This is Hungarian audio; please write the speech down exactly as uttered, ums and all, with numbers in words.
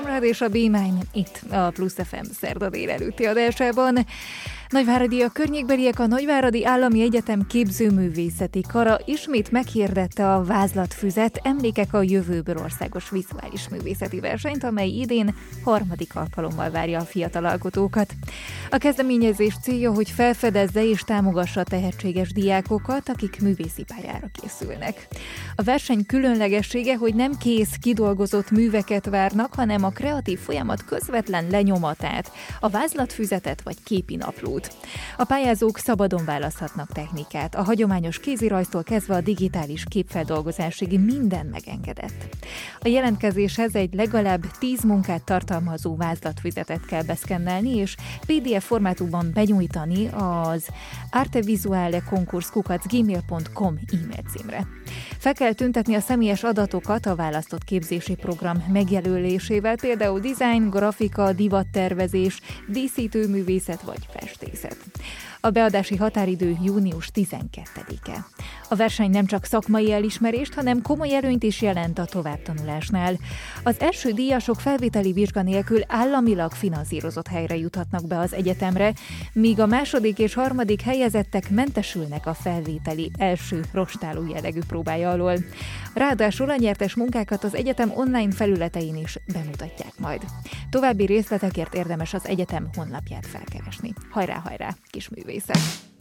Konrád és a B-Mine itt a Plusz ef em szerda délelőtti adásában. Nagyváradi a környékbeliek a Nagyváradi Állami Egyetem képzőművészeti kara ismét meghirdette a Vázlatfüzet Emlékek a jövőből országos vizuális művészeti versenyt, amely idén harmadik alkalommal várja a fiatal alkotókat. A kezdeményezés célja, hogy felfedezze és támogassa a tehetséges diákokat, akik művészi pályára készülnek. A verseny különlegessége, hogy nem kész, kidolgozott műveket várnak, hanem a kreatív folyamat közvetlen lenyomatát, a vázlatfüzetet vagy képinaplót. A pályázók szabadon választhatnak technikát, a hagyományos kézirajztól kezdve a digitális képfeldolgozásig minden megengedett. A jelentkezéshez egy legalább tíz munkát tartalmazó vázlatfüzetet kell beszkennelni, és pé dé ef formátumban benyújtani az artevisualekonkurs kukac gmail pont com e-mail címre. Fel kell tüntetni a személyes adatokat a választott képzési program megjelölésével, például design, grafika, divattervezés, díszítőművészet vagy festészet. A beadási határidő június tizenkettedike. A verseny nem csak szakmai elismerést, hanem komoly előnyt is jelent a továbbtanulásnál. Az első díjasok felvételi vizsga nélkül államilag finanszírozott helyre juthatnak be az egyetemre, míg a második és harmadik helyezettek mentesülnek a felvételi első rostáló jellegű próbája alól. Ráadásul a nyertes munkákat az egyetem online felületein is bemutatják majd. További részletekért érdemes az egyetem honlapját felkeresni. Hajrá, hajrá, kis művészek!